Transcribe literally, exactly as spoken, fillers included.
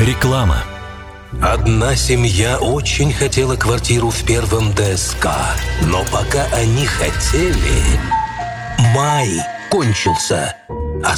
Реклама. Одна семья очень хотела квартиру в первом ДСК, но пока они хотели, май кончился, а